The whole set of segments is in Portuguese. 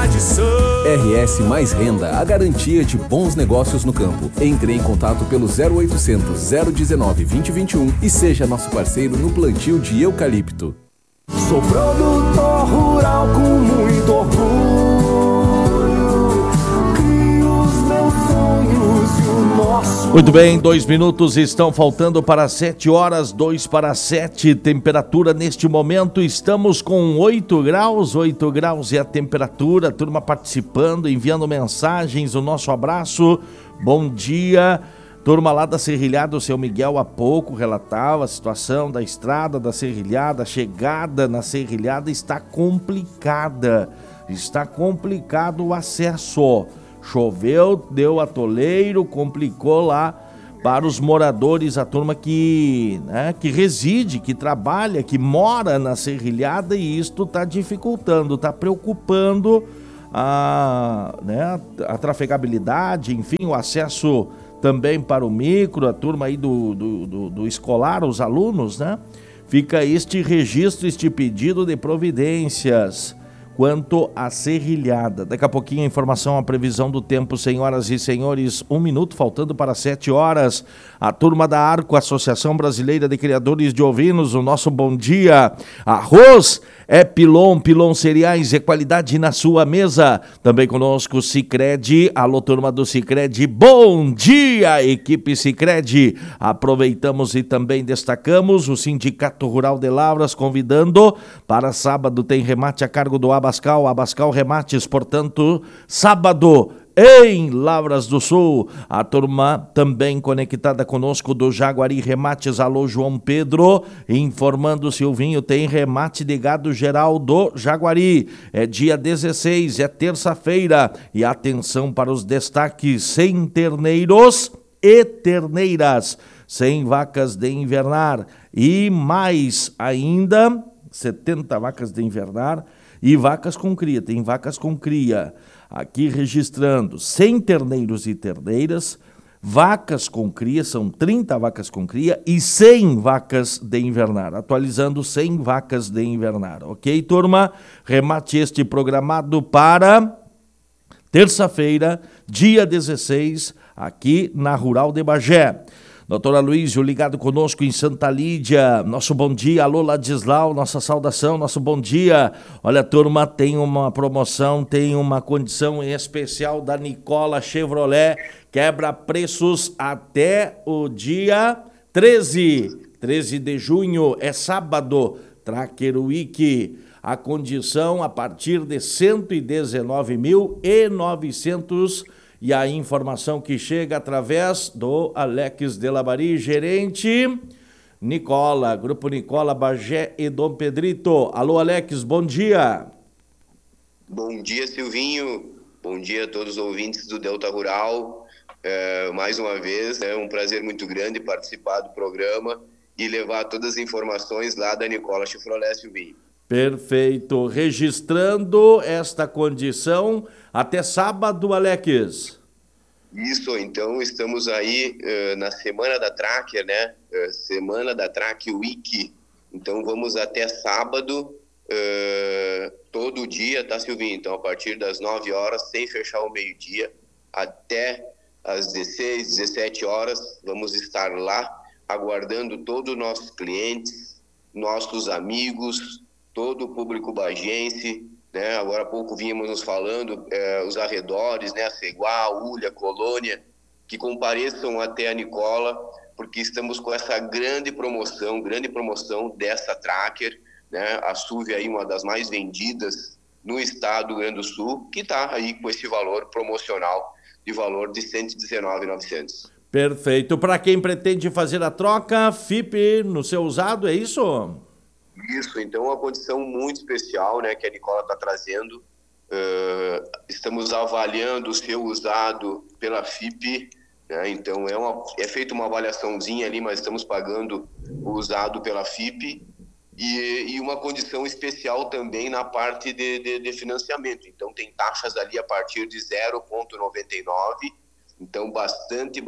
tradição. RS Mais Renda, a garantia de bons negócios no campo. Entre em contato pelo 0800 019 2021 e seja nosso parceiro no plantio de eucalipto. Sou produtor rural com muito orgulho. Crio os meus sonhos e o nosso. Muito bem, 2 minutos estão faltando para 7 horas, 2 para 7. Temperatura neste momento, estamos com 8 graus é a temperatura. Turma participando, enviando mensagens, o nosso abraço. Bom dia. Turma lá da Serrilhada, o seu Miguel há pouco relatava a situação da estrada da Serrilhada, a chegada na Serrilhada está complicada, está complicado o acesso. Choveu, deu atoleiro, complicou lá para os moradores, a turma que reside, que trabalha, que mora na Serrilhada, e isto está dificultando, está preocupando a trafegabilidade, enfim, o acesso também para o micro, a turma aí do escolar, os alunos, né? Fica este registro, este pedido de providências quanto à Serrilhada. Daqui a pouquinho a informação, a previsão do tempo, senhoras e senhores, 1 minuto faltando para 7 horas. A turma da Arco, Associação Brasileira de Criadores de Ovinos, o nosso bom dia. Arroz é Pilon Cereais, é qualidade na sua mesa. Também conosco Sicredi, alô turma do Sicredi, bom dia, equipe Sicredi. Aproveitamos e também destacamos o Sindicato Rural de Lavras convidando para sábado, tem remate a cargo do Abascal Remates, portanto, sábado em Lavras do Sul. A turma também conectada conosco do Jaguari Remates, alô João Pedro, informando Silvinho, tem remate de gado geral do Jaguari. É dia 16, é terça-feira, e atenção para os destaques: sem terneiros e terneiras, sem vacas de invernar e mais ainda 70 vacas de invernar e vacas com cria, tem vacas com cria. Aqui registrando 100 terneiros e terneiras, vacas com cria, são 30 vacas com cria e 100 vacas de invernar. Atualizando, 100 vacas de invernar. Ok, turma? Remate este programado para terça-feira, dia 16, aqui na Rural de Bagé. Doutor Aloysio, ligado conosco em Santa Lídia, nosso bom dia. Alô Ladislau, nossa saudação, nosso bom dia. Olha, turma, tem uma promoção, tem uma condição especial da Nicola Chevrolet, quebra preços até o dia 13 de junho, é sábado, Tracker Week. A condição a partir de 119.900. E a informação que chega através do Alex Delabari, gerente Nicola, Grupo Nicola, Bagé e Dom Pedrito. Alô, Alex, bom dia. Bom dia, Silvinho. Bom dia a todos os ouvintes do Delta Rural. Mais uma vez, é um prazer muito grande participar do programa e levar todas as informações lá da Nicola Chevrolet, Silvinho. Perfeito. Registrando esta condição até sábado, Alex. Isso, então estamos aí na Semana da Tracker, né? Semana da Tracker Week. Então vamos até sábado, todo dia, tá, Silvinho? Então a partir das 9 horas, sem fechar o meio-dia, até às 16, 17 horas, vamos estar lá aguardando todos os nossos clientes, nossos amigos, todo o público bagense, né? Agora há pouco vínhamos nos falando, os arredores, né? A Ceguá, Ulha, Colônia, que compareçam até a Nicola, porque estamos com essa grande promoção dessa Tracker, né? A SUV aí, uma das mais vendidas no estado do Rio Grande do Sul, que está aí com esse valor promocional de valor de R$ 119.900. Perfeito. Para quem pretende fazer a troca, FIP no seu usado, é isso? Isso, então uma condição muito especial, né, que a Nicola está trazendo. Estamos avaliando o seu usado pela FIP, né, então é feita uma avaliaçãozinha ali, mas estamos pagando o usado pela FIP e uma condição especial também na parte de financiamento. Então tem taxas ali a partir de 0,99, então bastante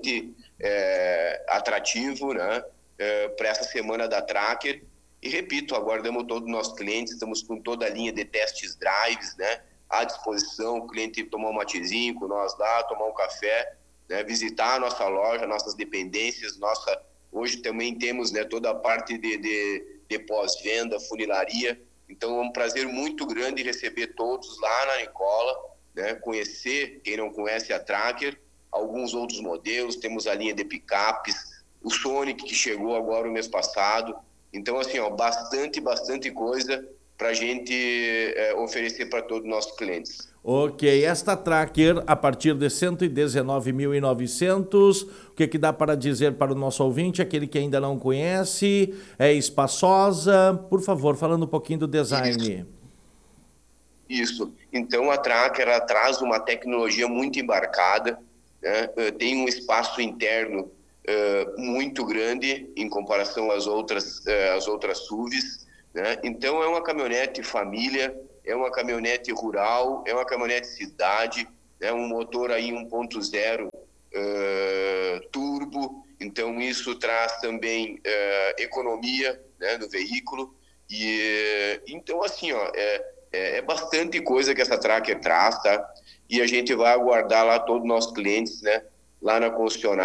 atrativo, né, para essa semana da Tracker. E repito, aguardamos todos os nossos clientes, estamos com toda a linha de testes drives, né? à disposição, o cliente tomar um matezinho com nós lá, tomar um café, né, visitar a nossa loja, nossas dependências, hoje também temos, né, toda a parte de pós-venda, funilaria. Então é um prazer muito grande receber todos lá na Nicola, né, conhecer, quem não conhece a Tracker, alguns outros modelos, temos a linha de picapes, o Sonic que chegou agora o mês passado. Então, assim, bastante coisa para a gente oferecer para todos os nossos clientes. Ok, esta Tracker a partir de 119.900, o que dá para dizer para o nosso ouvinte, aquele que ainda não conhece, é espaçosa? Por favor, falando um pouquinho do design. Isso. Então a Tracker, ela traz uma tecnologia muito embarcada, né? Tem um espaço interno muito grande em comparação às outras SUVs, né? Então é uma caminhonete família, é uma caminhonete rural, é uma caminhonete cidade, é um motor aí 1.0 turbo, então isso traz também economia, né, no veículo. E então assim, ó, é bastante coisa que essa Tracker traz, tá? E a gente vai aguardar lá todos os nossos clientes, né, lá na concessionária